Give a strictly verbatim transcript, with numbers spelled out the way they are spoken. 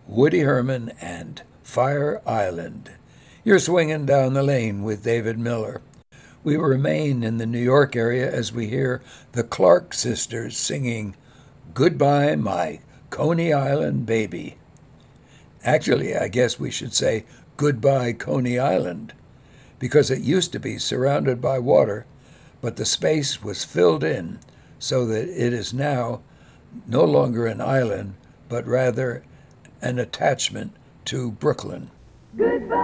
Woody Herman and Fire Island. You're swinging down the lane with David Miller. We remain in the New York area as we hear the Clark sisters singing Goodbye, My Coney Island Baby. Actually, I guess we should say Goodbye, Coney Island, because it used to be surrounded by water, but the space was filled in so that it is now no longer an island, but rather an attachment to Brooklyn. Goodbye.